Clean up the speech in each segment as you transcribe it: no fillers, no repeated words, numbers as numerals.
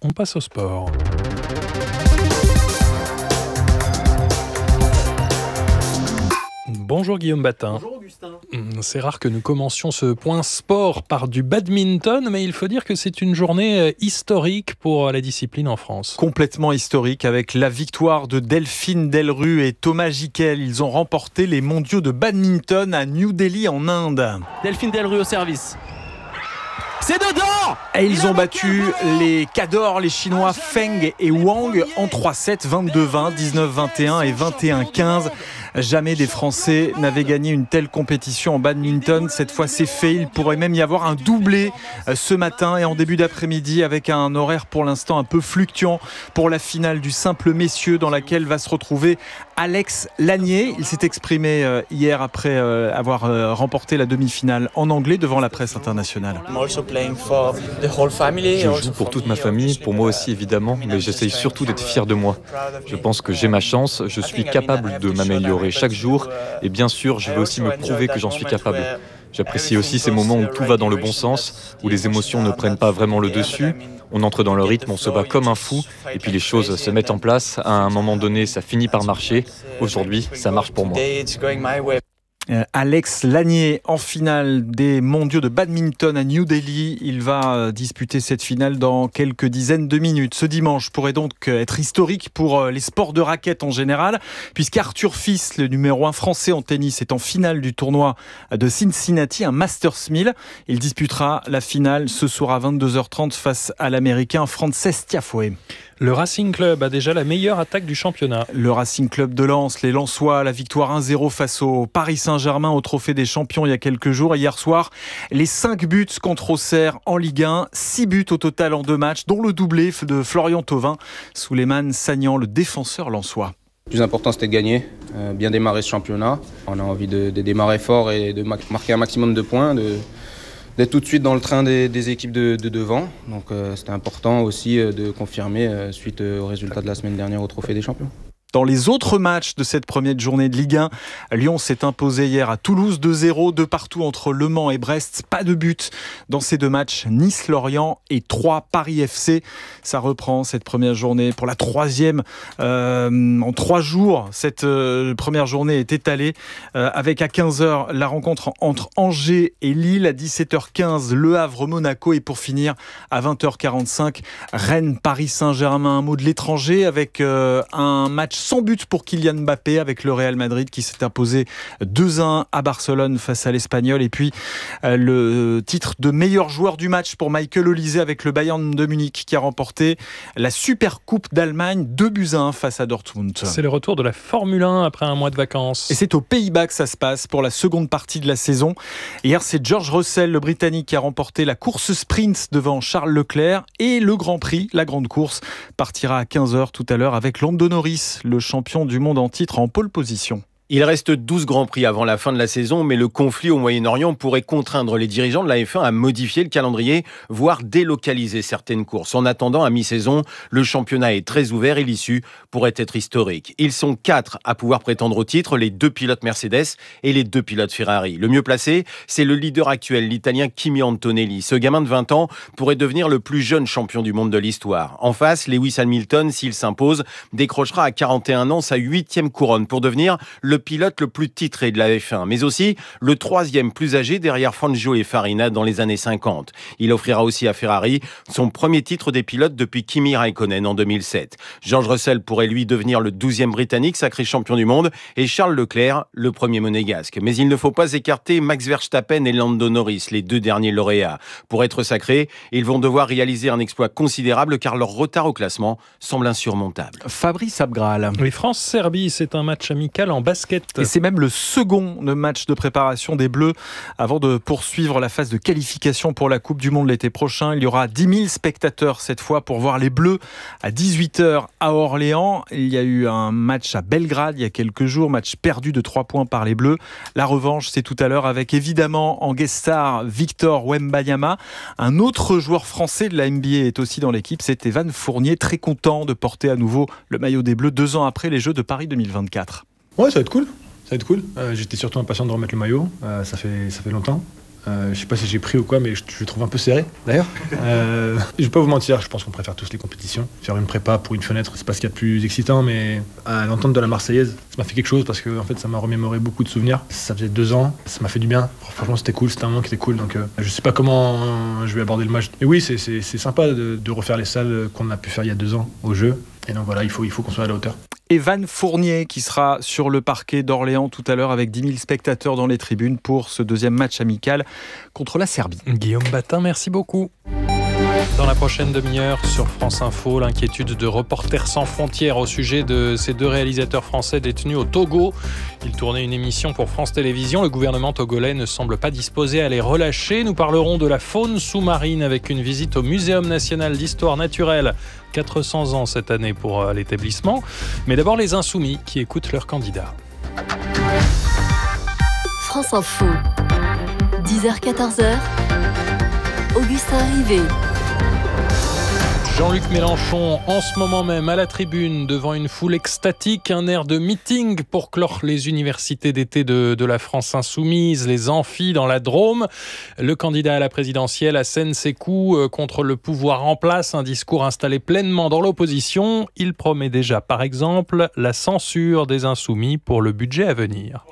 on passe au sport. Bonjour Guillaume Batin. Bonjour Augustin. C'est rare que nous commencions ce point sport par du badminton, mais il faut dire que c'est une journée historique pour la discipline en France. Complètement historique avec la victoire de Delphine Delrue et Thomas Gicquel. Ils ont remporté les mondiaux de badminton à New Delhi en Inde. Delphine Delrue au service. C'est dedans! Et ils ont battu les cadors, les Chinois Feng et Wang en 3-7, 22-20, 19-21 et 21-15. Jamais des Français n'avaient gagné une telle compétition en badminton. Cette fois, c'est fait. Il pourrait même y avoir un doublé ce matin et en début d'après-midi avec un horaire pour l'instant un peu fluctuant pour la finale du simple messieurs dans laquelle va se retrouver Alex Lanier. Il s'est exprimé hier après avoir remporté la demi-finale en anglais devant la presse internationale. Je joue pour toute ma famille, pour moi aussi évidemment, mais j'essaye surtout d'être fier de moi. Je pense que j'ai ma chance, je suis capable de m'améliorer chaque jour et bien sûr, je veux aussi me prouver que j'en suis capable. J'apprécie aussi ces moments où tout va dans le bon sens, où les émotions ne prennent pas vraiment le dessus. On entre dans le rythme, on se bat comme un fou et puis les choses se mettent en place. À un moment donné, ça finit par marcher. Aujourd'hui, ça marche pour moi. Alex Lanier en finale des mondiaux de badminton à New Delhi. Il va disputer cette finale dans quelques dizaines de minutes. Ce dimanche pourrait donc être historique pour les sports de raquettes en général, puisqu'Arthur Fils, le numéro 1 français en tennis, est en finale du tournoi de Cincinnati, un Masters 1000. Il disputera la finale ce soir à 22h30 face à l'Américain Frances Tiafoe. Le Racing Club a déjà la meilleure attaque du championnat. Le Racing Club de Lens, les Lensois, la victoire 1-0 face au Paris Saint-Germain au Trophée des Champions il y a quelques jours. Et hier soir, les 5 buts contre Auxerre en Ligue 1, 6 buts au total en 2 matchs, dont le doublé de Florian Thauvin. Souleymane Sagnan, le défenseur lensois. Le plus important, c'était de gagner, bien démarrer ce championnat. On a envie de démarrer fort et de marquer un maximum de points, d'être tout de suite dans le train des équipes de devant. Donc c'était important aussi de confirmer suite au résultat de la semaine dernière au Trophée des Champions. Dans les autres matchs de cette première journée de Ligue 1, Lyon s'est imposé hier à Toulouse 2-0, de partout entre Le Mans et Brest. Pas de but dans ces 2 matchs. Nice-Lorient et 3 Paris FC. Ça reprend cette première journée pour la 3e en 3 jours. Cette première journée est étalée avec à 15h la rencontre entre Angers et Lille, à 17h15 Le Havre-Monaco et pour finir à 20h45 Rennes-Paris Saint-Germain. Un mot de l'étranger avec un match sans but pour Kylian Mbappé avec le Real Madrid qui s'est imposé 2-1 à Barcelone face à l'Espagnol. Et puis le titre de meilleur joueur du match pour Michael Olise avec le Bayern de Munich qui a remporté la Super Coupe d'Allemagne 2-1 face à Dortmund. C'est le retour de la Formule 1 après un mois de vacances. Et c'est aux Pays-Bas que ça se passe pour la seconde partie de la saison. Hier, c'est George Russell, le Britannique, qui a remporté la course sprint devant Charles Leclerc et le Grand Prix, la grande course, partira à 15h tout à l'heure avec Lando Norris, le champion du monde en titre en pole position. Il reste 12 Grands Prix avant la fin de la saison, mais le conflit au Moyen-Orient pourrait contraindre les dirigeants de la F1 à modifier le calendrier, voire délocaliser certaines courses. En attendant, à mi-saison, le championnat est très ouvert et l'issue pourrait être historique. Ils sont 4 à pouvoir prétendre au titre, les 2 pilotes Mercedes et les 2 pilotes Ferrari. Le mieux placé, c'est le leader actuel, l'Italien Kimi Antonelli. Ce gamin de 20 ans pourrait devenir le plus jeune champion du monde de l'histoire. En face, Lewis Hamilton, s'il s'impose, décrochera à 41 ans sa 8e couronne pour devenir le pilote le plus titré de la F1, mais aussi le 3e plus âgé derrière Fangio et Farina dans les années 50. Il offrira aussi à Ferrari son premier titre des pilotes depuis Kimi Raikkonen en 2007. George Russell pourrait lui devenir le 12e Britannique sacré champion du monde et Charles Leclerc le premier monégasque. Mais il ne faut pas écarter Max Verstappen et Lando Norris, les 2 derniers lauréats. Pour être sacrés, ils vont devoir réaliser un exploit considérable car leur retard au classement semble insurmontable. Fabrice Abgral. Oui, France-Serbie, c'est un match amical en basket. Et c'est même le second match de préparation des Bleus avant de poursuivre la phase de qualification pour la Coupe du Monde l'été prochain. Il y aura 10 000 spectateurs cette fois pour voir les Bleus à 18h à Orléans. Il y a eu un match à Belgrade il y a quelques jours, match perdu de 3 points par les Bleus. La revanche, c'est tout à l'heure avec évidemment en guest star Victor Wembanyama. Un autre joueur français de la NBA est aussi dans l'équipe, c'est Evan Fournier, très content de porter à nouveau le maillot des Bleus 2 ans après les Jeux de Paris 2024. Ouais, ça va être cool. J'étais surtout impatient de remettre le maillot. Ça fait longtemps. Je sais pas si j'ai pris ou quoi, mais je le trouve un peu serré d'ailleurs. Je vais pas vous mentir, je pense qu'on préfère tous les compétitions. Faire une prépa pour une fenêtre, c'est pas ce qu'il y a de plus excitant, mais à l'entente de la Marseillaise, ça m'a fait quelque chose parce que en fait, ça m'a remémoré beaucoup de souvenirs. Ça faisait 2 ans, ça m'a fait du bien. Franchement, c'était cool, c'était un moment qui était cool. Donc, je sais pas comment je vais aborder le match. Mais oui, c'est sympa de refaire les salles qu'on a pu faire il y a 2 ans au jeu. Et donc voilà, il faut qu'on soit à la hauteur. Evan Fournier qui sera sur le parquet d'Orléans tout à l'heure avec 10 000 spectateurs dans les tribunes pour ce deuxième match amical contre la Serbie. Guillaume Batin, merci beaucoup. Dans la prochaine demi-heure sur France Info, l'inquiétude de Reporters sans frontières au sujet de ces 2 réalisateurs français détenus au Togo. Ils tournaient une émission pour France Télévisions. Le gouvernement togolais ne semble pas disposé à les relâcher. Nous parlerons de la faune sous-marine avec une visite au Muséum national d'histoire naturelle. 400 ans cette année pour l'établissement. Mais d'abord les insoumis qui écoutent leurs candidats. France Info, 10h-14h, Augustin Rivet. Jean-Luc Mélenchon, en ce moment même à la tribune, devant une foule extatique, un air de meeting pour clore les universités d'été de la France insoumise, les amphis dans la Drôme. Le candidat à la présidentielle assène ses coups contre le pouvoir en place, un discours installé pleinement dans l'opposition. Il promet déjà, par exemple, la censure des insoumis pour le budget à venir.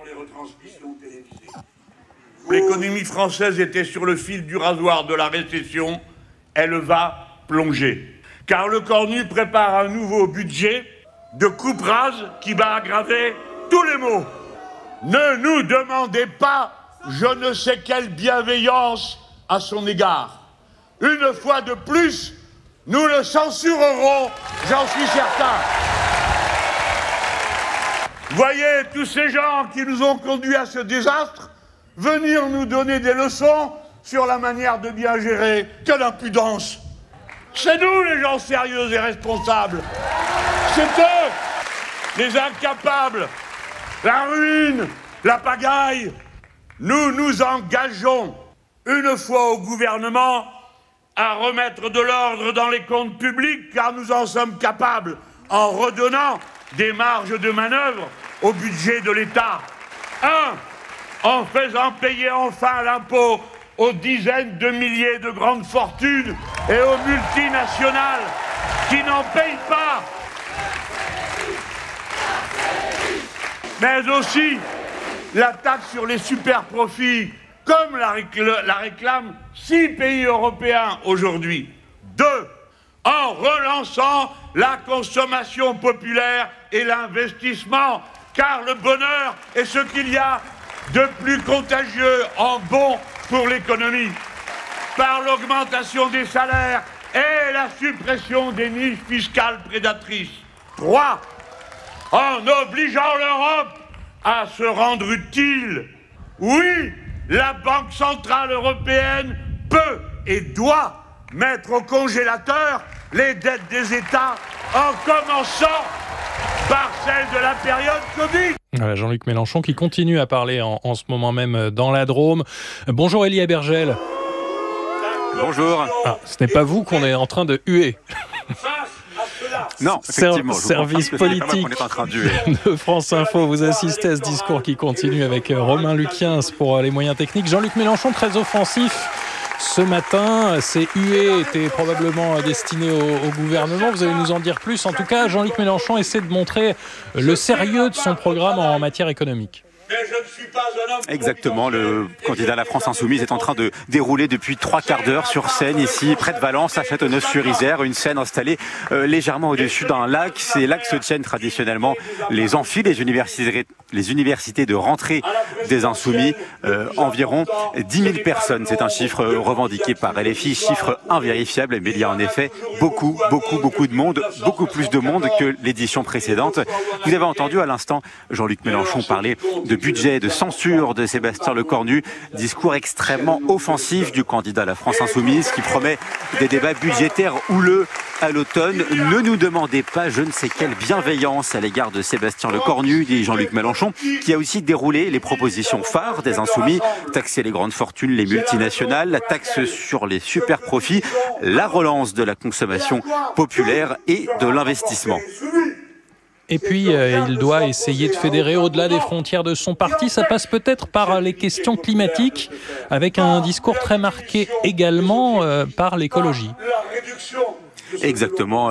L'économie française était sur le fil du rasoir de la récession. Elle va plonger. Car le Cornu prépare un nouveau budget de coupe-rase qui va aggraver tous les maux. Ne nous demandez pas je ne sais quelle bienveillance à son égard. Une fois de plus, nous le censurerons, j'en suis certain. Voyez tous ces gens qui nous ont conduits à ce désastre venir nous donner des leçons sur la manière de bien gérer. Quelle impudence! C'est nous les gens sérieux et responsables. C'est eux, les incapables, la ruine, la pagaille. Nous nous engageons, une fois au gouvernement, à remettre de l'ordre dans les comptes publics, car nous en sommes capables, en redonnant des marges de manœuvre au budget de l'État. 1. En faisant payer enfin l'impôt aux dizaines de milliers de grandes fortunes et aux multinationales qui n'en payent pas. Mais aussi la taxe sur les super-profits, comme la réclament 6 pays européens aujourd'hui. 2. En relançant la consommation populaire et l'investissement, car le bonheur est ce qu'il y a de plus contagieux en bon pour l'économie, par l'augmentation des salaires et la suppression des niches fiscales prédatrices. 3. En obligeant l'Europe à se rendre utile. Oui, la Banque Centrale Européenne peut et doit mettre au congélateur les dettes des États, en commençant par celle de la période Covid. Voilà, Jean-Luc Mélenchon qui continue à parler en ce moment même dans la Drôme. Bonjour Élie Abergel. Bonjour. Ah, ce n'est pas vous qu'on est en train de huer. Non, effectivement. Service politique on est en train de huer. de France Info, vous assistez à ce discours qui continue avec Romain Luquiens pour les moyens techniques. Jean-Luc Mélenchon très offensif. Ce matin, ces huées étaient probablement destinées au gouvernement. Vous allez nous en dire plus. En tout cas, Jean-Luc Mélenchon essaie de montrer le sérieux de son programme en matière économique. Exactement, le candidat à la France Insoumise est en train de dérouler depuis 3/4 d'heure sur scène ici près de Valence à Châteauneuf-sur-Isère, une scène installée légèrement au-dessus d'un lac. C'est là que se tiennent traditionnellement les amphis, les universités de rentrée des Insoumis, environ 10 000 personnes. C'est un chiffre revendiqué par LFI, chiffre invérifiable, mais il y a en effet beaucoup de monde, beaucoup plus de monde que l'édition précédente. Vous avez entendu à l'instant Jean-Luc Mélenchon parler de budget, de censure de Sébastien Lecornu, discours extrêmement offensif du candidat à la France Insoumise qui promet des débats budgétaires houleux à l'automne. Ne nous demandez pas je ne sais quelle bienveillance à l'égard de Sébastien Lecornu, dit Jean-Luc Mélenchon, qui a aussi déroulé les propositions phares des Insoumis, taxer les grandes fortunes, les multinationales, la taxe sur les super profits, la relance de la consommation populaire et de l'investissement. Et puis, il doit essayer de fédérer au-delà des frontières de son parti. Ça passe peut-être par les questions climatiques, avec un discours très marqué également par l'écologie. Exactement.